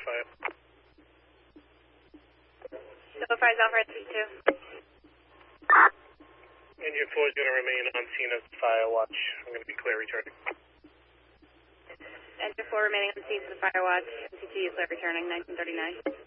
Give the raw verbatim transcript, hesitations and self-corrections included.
five. Silver five, Alpha Red six two. Engine four is going to remain on scene as fire watch. I'm going to be clear returning. Engine four remaining on scene as fire watch. M C T is clear returning, nineteen thirty-nine.